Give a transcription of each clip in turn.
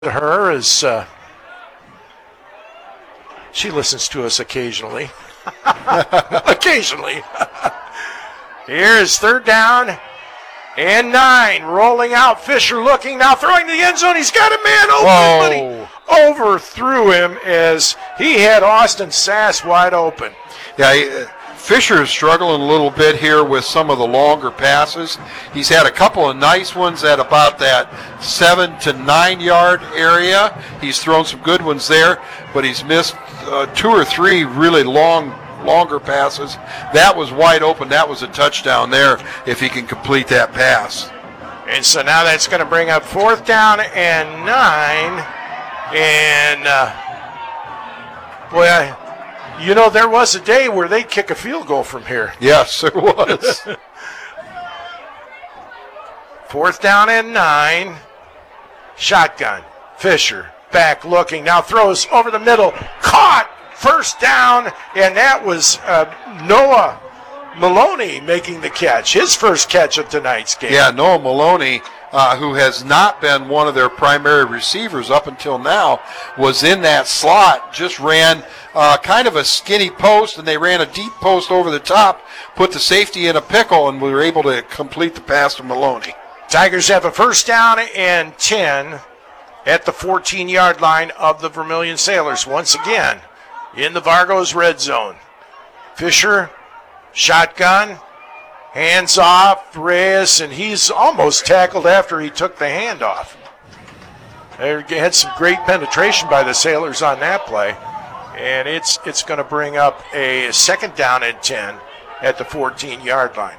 her is she listens to us occasionally. Occasionally. Here is third down and 9. Rolling out. Fisher looking now, throwing to the end zone. He's got a man open, but he overthrew him as he had Austin Sass wide open. Yeah, Fisher is struggling a little bit here with some of the longer passes. He's had a couple of nice ones at about that 7 to 9 yard area. He's thrown some good ones there, but he's missed 2 or 3 really longer passes. That was wide open. That was a touchdown there if he can complete that pass. And so now that's going to bring up fourth down and 9. And, there was a day where they'd kick a field goal from here. Yes, there was. Fourth down and 9. Shotgun. Fisher back looking. Now throws over the middle. Caught. First down. And that was Noah Maloney making the catch. His first catch of tonight's game. Yeah, Noah Maloney, who has not been one of their primary receivers up until now, was in that slot, just ran kind of a skinny post, and they ran a deep post over the top, put the safety in a pickle, and we were able to complete the pass to Maloney. Tigers have a first down and 10 at the 14-yard line of the Vermilion Sailors. Once again, in the Vargos red zone. Fisher, shotgun, hands off, Reyes, and he's almost tackled after he took the handoff. They had some great penetration by the Sailors on that play. And it's going to bring up a second down and 10 at the 14-yard line.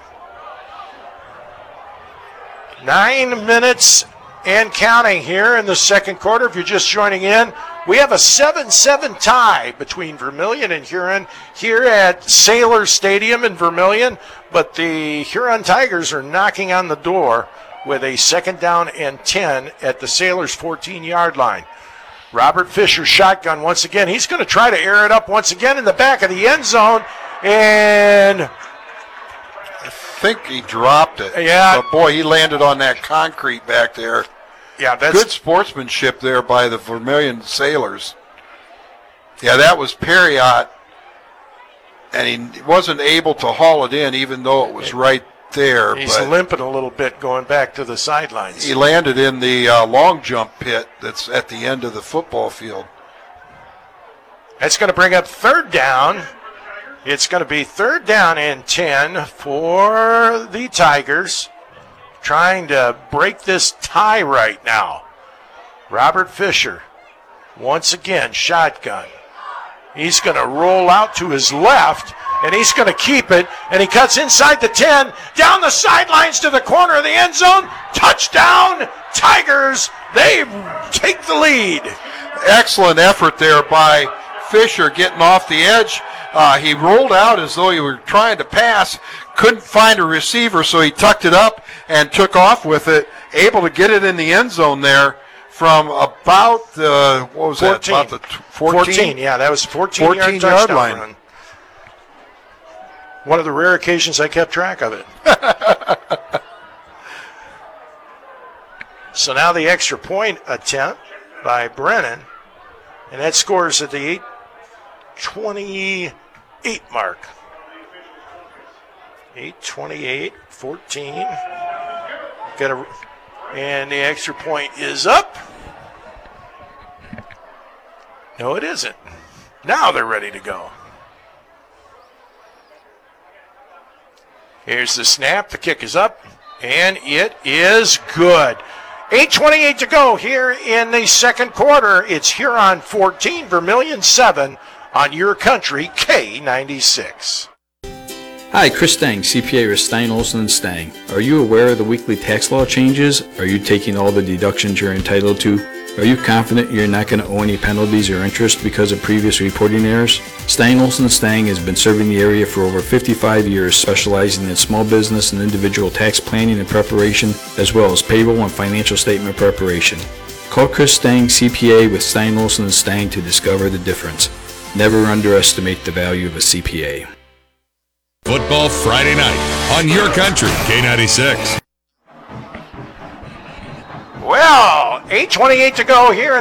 9 minutes and counting here in the second quarter. If you're just joining in, we have a 7-7 tie between Vermilion and Huron here at Sailor Stadium in Vermilion. But the Huron Tigers are knocking on the door with a second down and 10 at the Sailors' 14-yard line. Robert Fisher, shotgun once again. He's going to try to air it up once again in the back of the end zone. And I think he dropped it. Yeah. But boy, he landed on that concrete back there. Yeah, that's good sportsmanship there by the Vermilion Sailors. Yeah, that was Perriott, and he wasn't able to haul it in, even though it was right there. He's limping a little bit going back to the sidelines. He landed in the long jump pit that's at the end of the football field. That's going to bring up third down. It's going to be third down and 10 for the Tigers, trying to break this tie right now. Robert Fisher, once again, shotgun. He's going to roll out to his left, and he's going to keep it, and he cuts inside the 10, down the sidelines to the corner of the end zone. Touchdown, Tigers. They take the lead. Excellent effort there by Fisher getting off the edge. He rolled out as though he were trying to pass, couldn't find a receiver, so he tucked it up and took off with it, able to get it in the end zone there from about the, what was 14. that, about the 14? Yeah, that was 14-yard line. Run. One of the rare occasions I kept track of it. So now the extra point attempt by Brennan, and that scores at the 8:28 mark. 8:28, 14. And the extra point is up. No, it isn't. Now they're ready to go. Here's the snap. The kick is up, and it is good. 8:28 to go here in the second quarter. It's Huron 14, Vermilion 7 on Your Country K96. Hi, Chris Stang, CPA with Stein, Olson & Stang. Are you aware of the weekly tax law changes? Are you taking all the deductions you're entitled to? Are you confident you're not going to owe any penalties or interest because of previous reporting errors? Stein, Olson & Stang has been serving the area for over 55 years, specializing in small business and individual tax planning and preparation, as well as payroll and financial statement preparation. Call Chris Stang, CPA with Stein, Olson & Stang to discover the difference. Never underestimate the value of a CPA. Football Friday night on Your Country K96. Well, 8:28 to go here.